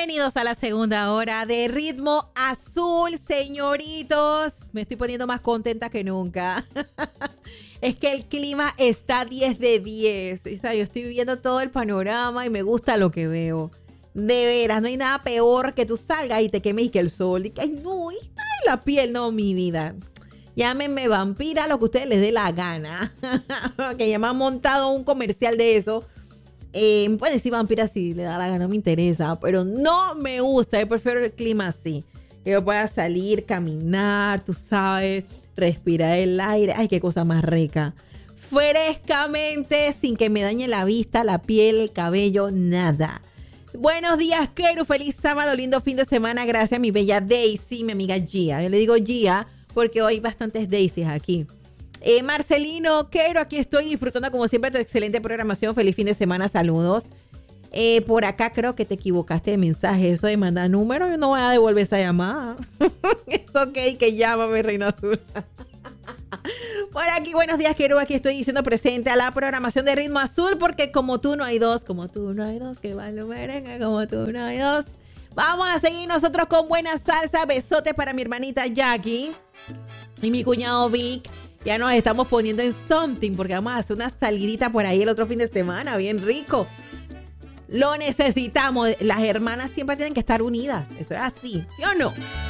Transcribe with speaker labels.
Speaker 1: Bienvenidos a la segunda hora de Ritmo Azul, señoritos. Me estoy poniendo más contenta que nunca. Es que el clima está 10 de 10. O sea, yo estoy viendo todo el panorama y me gusta lo que veo. De veras, no hay nada peor que tú salgas y te quemes y que el sol. Y que, ay, no, ay, la piel, no, mi vida. Llámenme vampira, lo que a ustedes les dé la gana. Que ya me han montado un comercial de eso. Pueden decir vampira si le da la gana, no me interesa, pero no me gusta. Yo prefiero el clima así, que yo pueda salir, caminar, tú sabes, respirar el aire. Ay, qué cosa más rica. Frescamente, sin que me dañe la vista, la piel, el cabello, nada. Buenos días, Keru, feliz sábado, lindo fin de semana. Gracias a mi bella Daisy, mi amiga Gia. Yo le digo Gia porque hoy hay bastantes Daisys aquí. Marcelino, Quero, aquí estoy disfrutando como siempre tu excelente programación. Feliz fin de semana, saludos. Por acá creo que te equivocaste de mensaje. Eso de mandar números, yo no voy a devolver esa llamada. Es ok, que llámame, Reina Azul. Por aquí, buenos días, Quero. Aquí estoy diciendo presente a la programación de Ritmo Azul, porque como tú no hay dos, como tú no hay dos, que va lo merengue, como tú no hay dos. Vamos a seguir nosotros con buena salsa. Besotes para mi hermanita Jackie y mi cuñado Vic. Ya nos estamos poniendo en something porque vamos a hacer una salidita por ahí el otro fin de semana, bien rico. Lo necesitamos. Las hermanas siempre tienen que estar unidas. Eso es así, ¿sí o no?